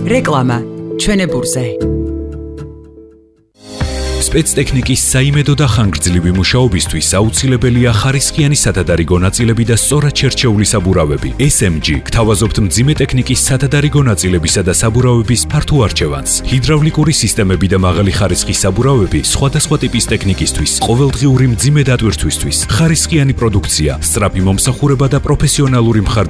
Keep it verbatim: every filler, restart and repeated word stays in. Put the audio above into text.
რეკლამა ჩვენებურზე. სპეცტექნიკის საიმედო და ხანგრძლივი მუშაობისთვის აუცილებელია ხარისხიანი სათადარიგო ნაწილები და სწორად შერჩეული საბურავები. ეს ემ ჯი გთავაზობთ მძიმე ტექნიკის სათადარიგო ნაწილებისა და საბურავების ფართო არჩევანს. ჰიდრავლიკური სისტემები და მაღალი ხარისხის საბურავები სხვადასხვა ტიპის ტექნიკისთვის, ყოველდღიური მძიმე დატვირთვისთვის, ხარისხიანი პროდუქცია, სწრაფი მომსახურება და პროფესიონალური მხარდაჭერა.